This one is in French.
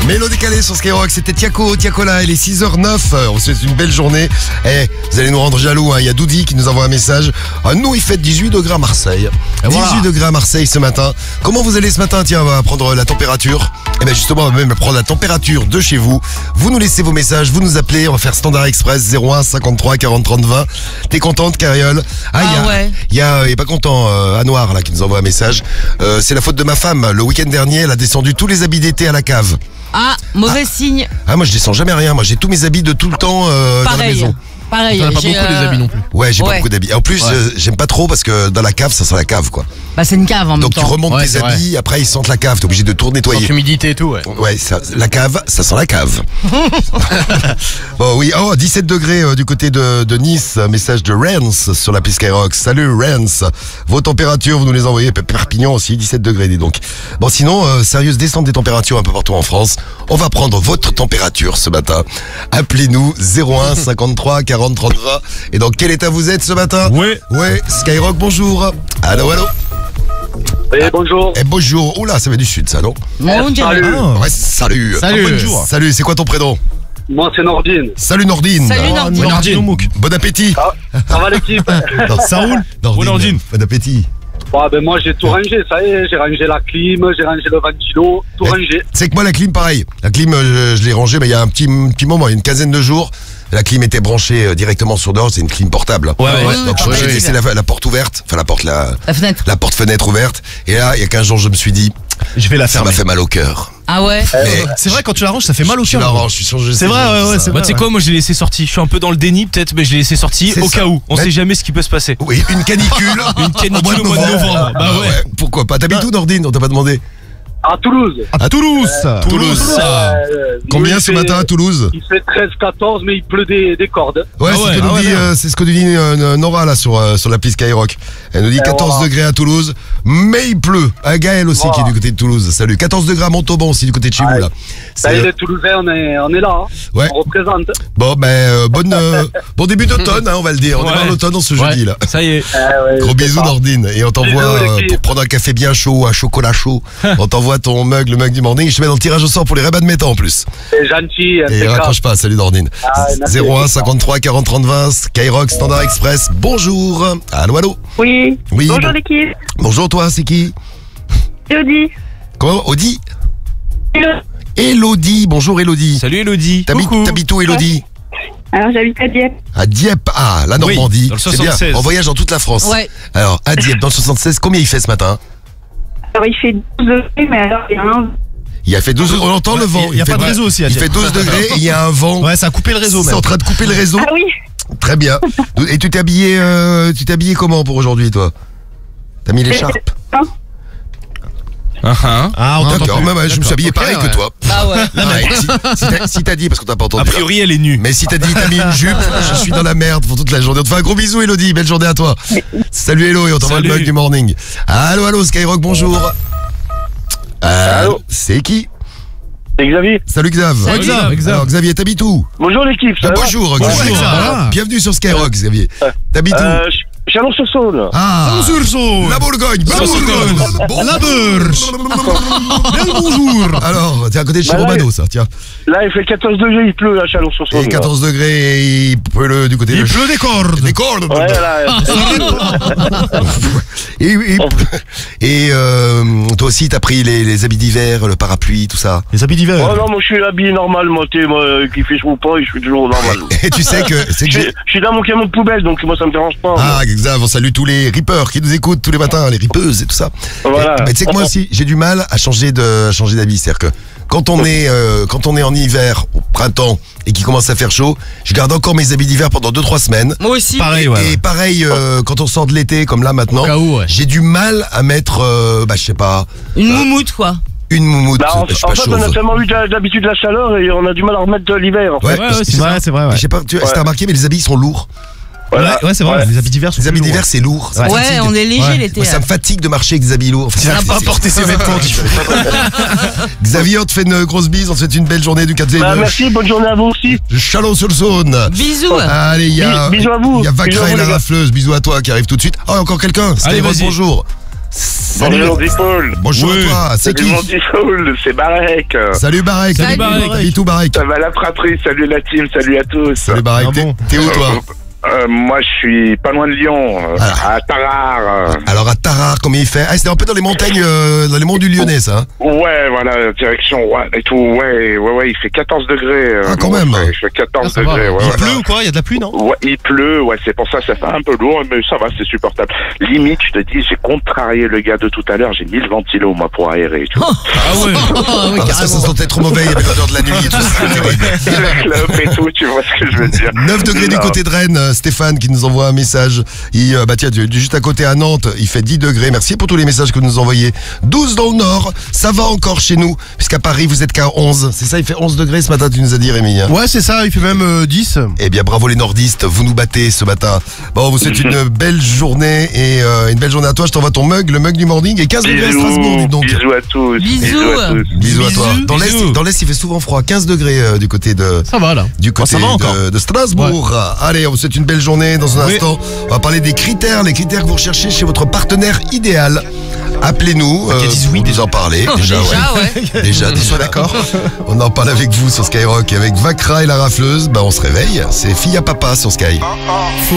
Mélo décalé sur Skyrock, c'était Tiakola, il est 6h09, on vous souhaite une belle journée. Vous allez nous rendre jaloux, il y a Doudi qui nous envoie un message. Nous, il fait 18 degrés à Marseille. 18 degrés à Marseille ce matin. Comment vous allez ce matin? Tiens, on va prendre la température. Et bien justement, on va même prendre la température de chez vous. Vous nous laissez vos messages, vous nous appelez, on va faire Standard Express 01 53 40 30 20. T'es contente, Cariole? Il y a pas content, Anouar là qui nous envoie un message. C'est la faute de ma femme. Le week-end dernier, elle a descendu tous les habits d'été à la cave. Mauvais signe. Moi je descends jamais rien. Moi j'ai tous mes habits de tout le temps dans la maison. Pareil. T'en as pas beaucoup les habits non plus. Ouais, j'ai pas beaucoup d'habits. En plus, j'aime pas trop parce que dans la cave, ça sent la cave quoi. C'est une cave en même temps. Donc tu remontes tes habits, après ils sentent la cave. T'es obligé de tout nettoyer. Sans humidité et tout, ouais. Ouais, la cave, ça sent la cave. Bon oui, 17 degrés du côté de Nice. Message de Rens sur la piste Skyrock. Salut Rens. Vos températures, vous nous les envoyez. Perpignan aussi, 17 degrés, dis donc. Bon sinon, sérieuse descente des températures un peu partout en France. On va prendre votre température ce matin. Appelez-nous 01 53 40 30 20. Et dans quel état vous êtes ce matin? Ouais. Skyrock, bonjour. Allô. Oui, bonjour. Bonjour. Oula, ça vient du sud, ça, non? Salut. Ouais, salut. Bonjour. Salut, c'est quoi ton prénom? Moi, c'est Nordine. Salut Nordine. Nordine. Bon appétit. Ça va l'équipe? Ça roule? Nordine. Bon appétit. Moi, j'ai tout rangé, ça y est. J'ai rangé la clim, j'ai rangé le ventilo, tout rangé. C'est que moi, la clim, pareil. La clim, je l'ai rangée, mais il y a un petit moment, il y a une quinzaine de jours. La clim était branchée directement sur dehors, c'est une clim portable. Ouais. Donc j'ai laissé la porte ouverte, enfin la fenêtre. La porte-fenêtre ouverte. Et là, il y a 15 jours, je me suis dit, je vais la ça fermer. m'a fait mal au cœur. Ah ouais? Mais c'est vrai, quand tu la ranges, ça fait mal au tu cœur. la ranges, je suis sûr que je sais. C'est vrai, ouais, c'est vrai. Tu sais quoi, moi je l'ai laissé sorti. Je suis un peu dans le déni peut-être, mais je l'ai laissé sorti C'est au ça. cas où. On Mais- sait jamais ce qui peut se passer. Oui, une canicule. Une canicule au mois de novembre. Bah ouais. Pourquoi pas? T'habites où, Nordine? On t'a pas demandé. À Toulouse. À Toulouse. Combien ce matin à Toulouse? Il fait 13-14, mais il pleut des cordes. Ouais, c'est ce que nous dit Nora là sur l'appli Skyrock. Elle nous dit 14 degrés à Toulouse, mais il pleut. Gaël aussi qui est du côté de Toulouse. Salut. 14 degrés à Montauban aussi du côté de chez vous là. Les Toulousains, on est là. Ouais. On représente. Bon bon début d'automne, on va le dire. On est dans l'automne dans ce jeudi là. Ça y est. Gros bisous Nordine. Et on t'envoie pour prendre un café bien chaud, un chocolat chaud. On t'envoie ton mug, le mug du morning. Je te mets dans le tirage au sort pour les Ray-Ban Meta en plus. C'est gentil. Et raccroche pas, salut Nordine. Merci. 01 53 40 30 20, Skyrock Standard Express. Bonjour. Allô. Oui. Bonjour l'équipe. Bonjour toi, c'est qui? Elodie. Comment? Audi? Elodie. Bonjour Elodie. Salut Elodie. T'habites où Elodie? Alors j'habite à Dieppe. À Dieppe. La Normandie. dans le C'est bien. 76. On voyage dans toute la France. Ouais. Alors, à Dieppe, dans le 76, combien il fait ce matin? Alors il fait 12 degrés, mais alors il y a un... Il a fait 12 degrés, on entend le vent. Il y a pas de réseau aussi à Il Dieppe. fait 12 degrés et il y a un vent. Ouais, ça a coupé le réseau C'est même. en train de couper le réseau. Ah oui. Très bien. Et tu t'es habillé comment pour aujourd'hui, toi? T'as mis l'écharpe? On t'entend D'accord, plus. je me suis habillé pareil que toi. Ah ouais. Si t'as dit, parce qu'on t'a pas entendu. A priori, elle est nue. Mais si t'as mis une jupe, je suis dans la merde pour toute la journée. On te fait un gros bisou, Elodie. Belle journée à toi. Salut, Hello, et on t'envoie le Salut. mug du morning. Allô, Skyrock, bonjour. Allô. C'est qui? C'est Xavier. Salut, Xav. Salut. Xav. Alors, Xavier, t'habites où? Bonjour l'équipe. Ça va? Bonjour, Xavier. Xav. Bienvenue sur Skyrock, Xavier. T'habites où? Chalon-sur-Saône. Sur La Bourgogne. La Beurre. Bien le bonjour. Alors, t'es à côté de chez Bah, Romano, ça, tiens. Là, il fait 14 degrés, il pleut à Chalon-sur-Saône. Et 14 degrés, et il pleut du côté Il de... pleut des cordes. Des cordes. Ouais, là. Et toi aussi, t'as pris les habits d'hiver, le parapluie, tout ça. Les habits d'hiver. Oh non, moi je suis habillé normal, moi, qu'il fait chaud ou pas, je suis toujours normal. Et tu sais que... Je suis dans mon camion de poubelle, donc moi ça me dérange pas. Xav, on salue tous les rippers qui nous écoutent tous les matins, les rippeuses et tout ça. Voilà. Mais tu sais que moi aussi, j'ai du mal à changer d'habit. C'est-à-dire que quand on est en hiver, au printemps, et qu'il commence à faire chaud, je garde encore mes habits d'hiver pendant 2-3 semaines. Moi aussi. Pareil, ouais. Et pareil, quand on sort de l'été, comme là maintenant, Au cas où, ouais. j'ai du mal à mettre, je sais pas, Une moumoute quoi. une moumoute. En Je suis fait, pas on a chauve. tellement eu d'habitude de la chaleur et on a du mal à remettre de l'hiver. En fait. Ouais, C'est vrai, c'est vrai. je sais pas, si t'as remarqué, mais les habits sont lourds. Ouais, c'est vrai. Les habits d'hiver sont Les habits plus d'hiver, lourds. c'est lourd. Ça me Ouais, fatigue. on est léger Ouais. l'été. Moi, ça me fatigue de marcher avec des habits lourds. Il n'a pas porté ses vêtements. Xavier, on te fait une grosse bise. On te souhaite une belle journée du 4 Merci, bonne journée à vous aussi. Chalon-sur-Saône. Bisous. Allez, il y a Bisous à vous. Il y a Bisous à Vacra vous, et la les gars. rafleuse. Bisous à toi qui arrive tout de suite. Oh, encore quelqu'un. Allez, Skyrock, vas-y. bonjour. Salut. Bonjour Dipoul. Bonjour à toi, c'est Salut qui? mon Dipoul, c'est Barek. Salut Barek. Salut, Barek. Salut tout Barek. Ça va la fratrie, salut la team, salut à tous. Salut Barek, Ah bon. t'es où toi? Moi je suis pas loin de Lyon, à Tarare. Alors à Tarare, combien il fait? Ah, c'était un peu dans les montagnes, dans les monts du Lyonnais, ça. Hein? Ouais, voilà, direction ouais, et tout, ouais, il fait 14 degrés. Ah, quand mon même. frère, il fait 14 Ça va. degrés, ouais. Il ouais. pleut ou quoi? Il y a de la pluie, non? Ouais, il pleut, ouais, c'est pour ça fait un peu lourd, mais ça va, c'est supportable. Limite, je te dis, j'ai contrarié le gars de tout à l'heure, j'ai mis le ventilo, moi, pour aérer, tu vois. Ah ouais. oui, Parce que ça sentait trop mauvais, il y avait l'odeur de la nuit et tout ça. Et la clope et tout, tu vois ce que je veux dire. 9 degrés du Non. côté de Rennes, Stéphane qui nous envoie un message. Bah tiens, juste à côté à Nantes, il fait 10 degrés. Merci pour tous les messages que vous nous envoyez. 12 dans le nord, ça va encore chez nous, puisqu'à Paris vous êtes qu'à 11. C'est ça, il fait 11 degrés ce matin, tu nous as dit Rémi. Hein. Ouais, c'est ça, il fait même 10. Eh bien bravo les nordistes, vous nous battez ce matin. Bon, vous souhaite une belle journée et une belle journée à toi. Je t'envoie ton mug, le mug du morning et 15 degrés à Strasbourg, dites donc. Bisous à tous. Bisous. à tous. Bisous à toi. Bisous. Dans l'Est, il fait souvent froid, 15 degrés du côté de... Ça va, là. Du côté ça va encore. de Strasbourg. Allez, on vous souhaite une belle journée. Dans un instant, on va parler des critères, les critères que vous recherchez chez votre partenaire idéal. Appelez-nous, Qu'elles disent oui, vous en parlez. Déjà, ouais. Déjà, d'accord. On en parle avec vous sur Skyrock. Avec Vacra et la rafleuse, bah on se réveille. C'est Fille à Papa sur Sky.